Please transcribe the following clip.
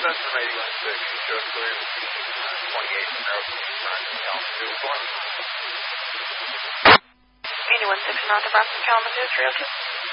That's from 81-6. Show clear between 28 and 0. 81-6 and out to Boston, Kalamazoo, 302.